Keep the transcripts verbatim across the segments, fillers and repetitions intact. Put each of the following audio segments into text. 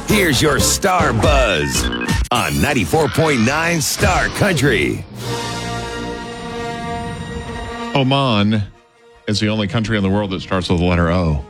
Here's your Star Buzz on ninety-four point nine Star Country. Oman is the only country in the world that starts with the letter O.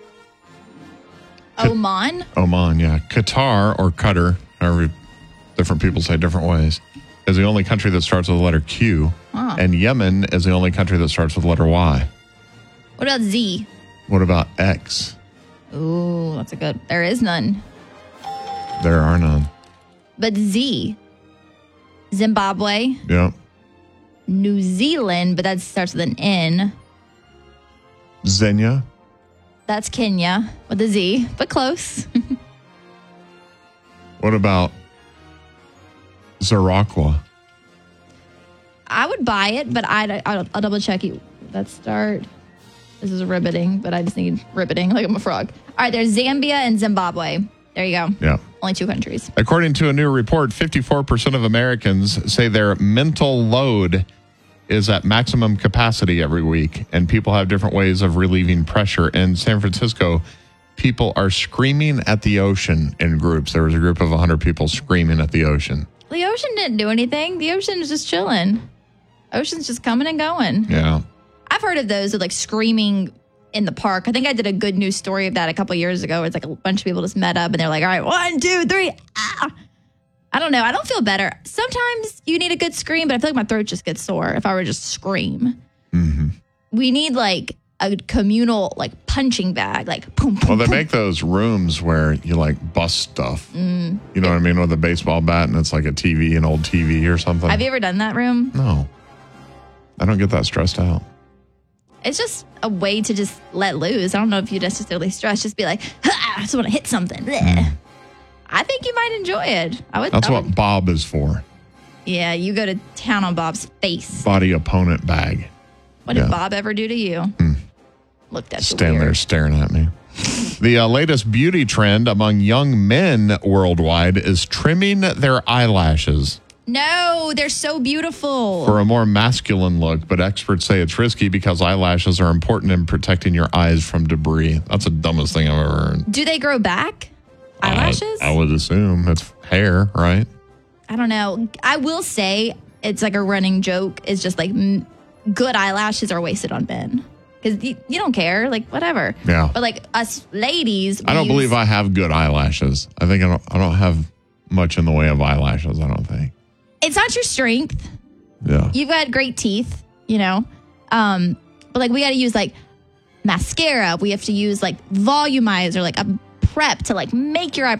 Oman? Oman, yeah. Qatar or Qatar, however different people say different ways, is the only country that starts with the letter Q. Huh. And Yemen is the only country that starts with the letter Y. What about Z? What about X? Ooh, that's a good. There is none. There are none. But Z. Zimbabwe. Yep. New Zealand, but that starts with an N. Xenia. That's Kenya with a Z, but close. What about Zaraqua? I would buy it, but I'd, I'll, I'll double check you. Let's start. This is riveting, but I just need riveting like I'm a frog. All right, there's Zambia and Zimbabwe. There you go. Yeah. Only two countries. According to a new report, fifty-four percent of Americans say their mental load is at maximum capacity every week, and people have different ways of relieving pressure. In San Francisco, people are screaming at the ocean in groups. There was a group of one hundred people screaming at the ocean. The ocean didn't do anything. The ocean is just chilling. Ocean's just coming and going. Yeah. I've heard of those with like screaming in the park. I think I did a good news story of that a couple years ago. It's like a bunch of people just met up and they're like, all right, one, two, three. Ah. I don't know. I don't feel better. Sometimes you need a good scream, but I feel like my throat just gets sore if I were just scream. Mm-hmm. We need like a communal like punching bag, like boom, boom. Well, they boom. make those rooms where you like bust stuff. Mm. You know what I mean? With a baseball bat and it's like a T V, an old T V or something. Have you ever done that room? No. I don't get that stressed out. It's just a way to just let loose. I don't know if you necessarily stress. Just be like, ha, I just want to hit something. Mm. I think you might enjoy it. I would. That's I what would, Bob is for. Yeah, you go to town on Bob's face. Body opponent bag. What yeah. did Bob ever do to you? Mm. Looked at you Stand weird. there staring at me. The uh, latest beauty trend among young men worldwide is trimming their eyelashes. No, they're so beautiful. For a more masculine look, but experts say it's risky because eyelashes are important in protecting your eyes from debris. That's the dumbest thing I've ever heard. Do they grow back? Eyelashes? I, I would assume. It's hair, right? I don't know. I will say it's like a running joke. It's just like m- good eyelashes are wasted on men. Because you, you don't care. Like, whatever. Yeah. But like us ladies. I don't use, believe I have good eyelashes. I think I don't, I don't have much in the way of eyelashes, I don't think. It's not your strength. Yeah. You've got great teeth, you know. Um, but like we got to use like mascara. We have to use like volumizer, like a prep to like make your eyebrows